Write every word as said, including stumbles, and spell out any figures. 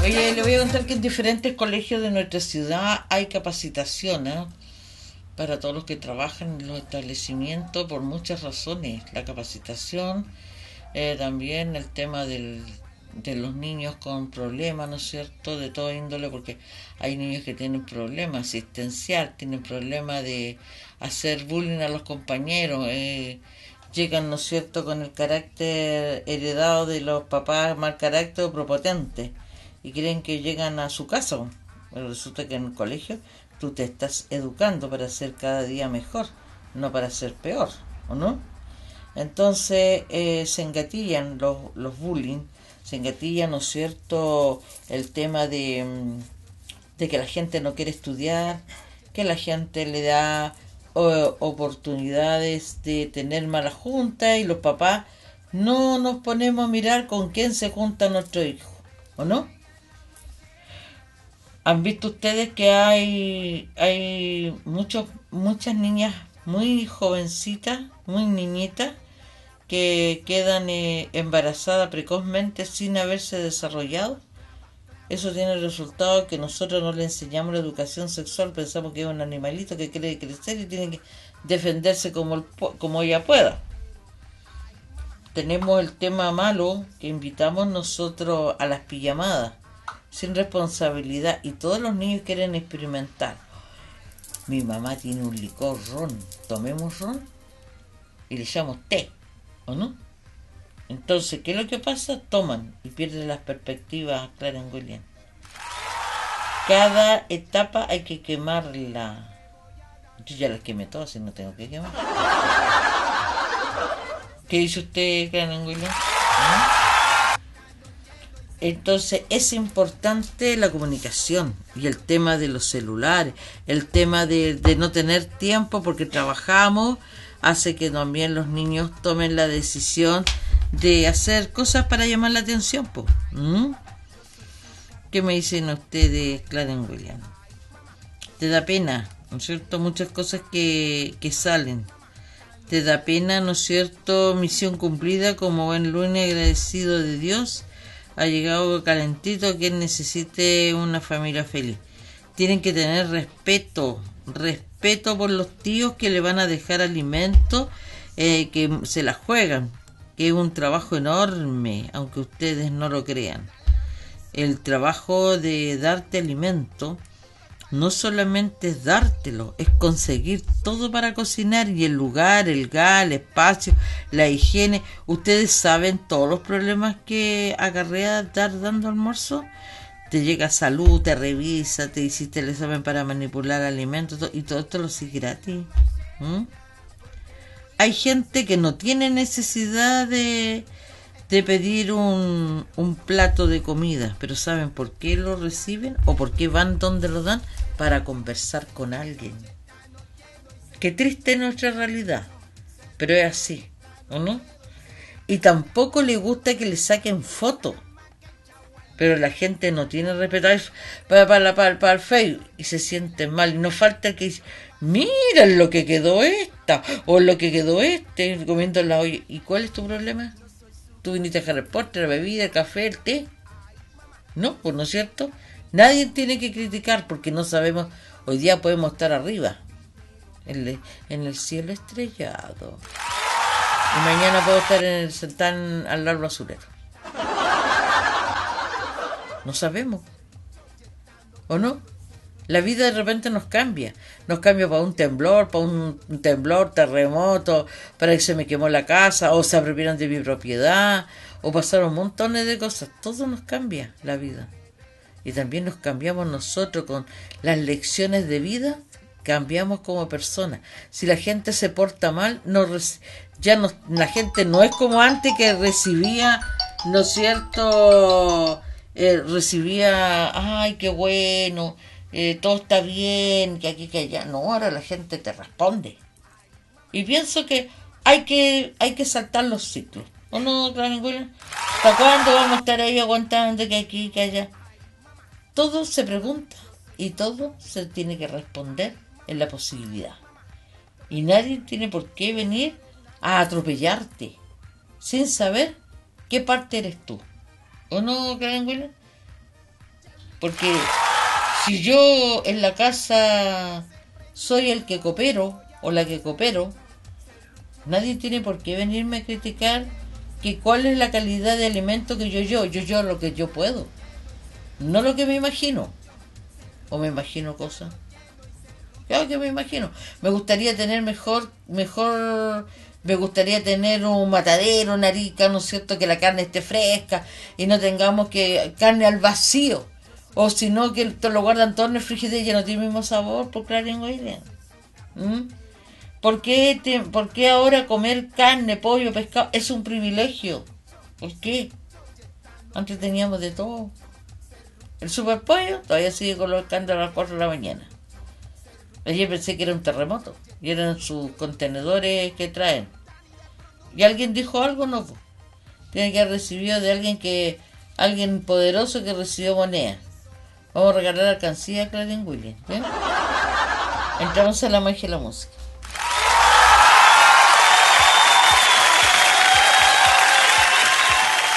Oye, le voy a contar que en diferentes colegios de nuestra ciudad hay capacitación, ¿eh? Para todos los que trabajan en los establecimientos por muchas razones. La capacitación, eh, también el tema del, de los niños con problemas, ¿no es cierto?, de toda índole, porque hay niños que tienen problemas asistencial, tienen problemas de hacer bullying a los compañeros, eh, llegan, ¿no es cierto?, con el carácter heredado de los papás, mal carácter o prepotente, y creen que llegan a su casa, pero resulta que en el colegio tú te estás educando para ser cada día mejor, no para ser peor, ¿o no? Entonces eh, se engatillan los, los bullying, se engatilla, ¿no es cierto?, el tema de, de que la gente no quiere estudiar, que la gente le da o, oportunidades de tener mala junta, y los papás no nos ponemos a mirar con quién se junta nuestro hijo, ¿o no? ¿Han visto ustedes que hay hay muchos muchas niñas muy jovencitas, muy niñitas, que quedan eh, embarazadas precozmente sin haberse desarrollado? Eso tiene el resultado que nosotros no le enseñamos la educación sexual, pensamos que es un animalito que quiere crecer y tiene que defenderse como, el, como ella pueda. Tenemos el tema malo que invitamos nosotros a las pijamadas, sin responsabilidad, y todos los niños quieren experimentar. Mi mamá tiene un licor ron, tomemos ron y le echamos té, ¿o no? Entonces, ¿qué es lo que pasa? Toman y pierden las perspectivas, Clarence Williams. Cada etapa hay que quemarla. Yo ya las quemé todas y no tengo que quemar. ¿Qué dice usted, Clarence Williams? ¿Ah? Entonces es importante la comunicación y el tema de los celulares, el tema de, de no tener tiempo porque trabajamos, hace que también los niños tomen la decisión de hacer cosas para llamar la atención, po. ¿Mm? ¿Qué me dicen ustedes, Clarence Williams? Te da pena, ¿no es cierto?, muchas cosas que, que salen. Te da pena, ¿no es cierto?, misión cumplida, como buen lunes agradecido de Dios. Ha llegado calentito quien necesite una familia feliz. Tienen que tener respeto, respeto por los tíos que le van a dejar alimento, eh, que se la juegan, que es un trabajo enorme, aunque ustedes no lo crean. El trabajo de darte alimento no solamente es dártelo, es conseguir todo para cocinar, y el lugar, el gas, el espacio, la higiene. Ustedes saben todos los problemas que acarrea estar dando almuerzo. Te llega salud, te revisa, te hiciste el examen para manipular alimentos, y todo esto lo sigue gratis. ¿Mm? Hay gente que no tiene necesidad de, de pedir un, un plato de comida, pero ¿saben por qué lo reciben o por qué van donde lo dan? Para conversar con alguien. Qué triste es nuestra realidad, pero es así, ¿o no? Y tampoco le gusta que le saquen fotos, pero la gente no tiene respeto para, para, para, para el Facebook y se sienten mal. Y no falta el que dice, mira lo que quedó esta o lo que quedó este comiendo en la olla. ¿Y cuál es tu problema? ¿Tú viniste a Harry Potter, la bebida, el café, el té? No, pues no es cierto. Nadie tiene que criticar porque no sabemos. Hoy día podemos estar arriba, en el, en el cielo estrellado, y mañana puedo estar en el sentán al lado basurero. No sabemos, ¿o no? La vida de repente nos cambia. Nos cambia para un temblor, para un, un temblor, terremoto, para que se me quemó la casa, o se apropiaron de mi propiedad, o pasaron montones de cosas. Todo nos cambia la vida. Y también nos cambiamos nosotros con las lecciones de vida, cambiamos como personas. Si la gente se porta mal, no ya no, la gente no es como antes, que recibía, ¿no es cierto?, eh, recibía, ay, qué bueno, eh, todo está bien, que aquí, que allá. No, ahora la gente te responde. Y pienso que hay que hay que saltar los ciclos, ¿o no, Clarence Williams? ¿Hasta cuándo vamos a estar ahí aguantando que aquí, que allá? Todo se pregunta y todo se tiene que responder en la posibilidad. Y nadie tiene por qué venir a atropellarte sin saber qué parte eres tú. ¿O no, Clarence Williams? Porque si yo en la casa soy el que coopero o la que coopero, nadie tiene por qué venirme a criticar que cuál es la calidad de alimento que yo yo, yo yo lo que yo puedo, no lo que me imagino, o me imagino cosas. Claro que me imagino. Me gustaría tener mejor, mejor, me gustaría tener un matadero, una rica, ¿no es cierto? Que la carne esté fresca y no tengamos que carne al vacío. O si no, que te lo guardan todo en el frigider y ya no tiene el mismo sabor, por Clarín William. ¿Mm? ¿Por qué, te, ¿Por qué ahora comer carne, pollo, pescado es un privilegio? ¿Por qué? Antes teníamos de todo. El superpollo todavía sigue colocando a las cuatro de la mañana. Ayer pensé que era un terremoto y eran sus contenedores que traen. ¿Y alguien dijo algo? No. Tiene que haber recibido de alguien que alguien poderoso que recibió moneda. Vamos a regalar alcancía a Clarín William. ¿Ven? Entramos a la magia de la música.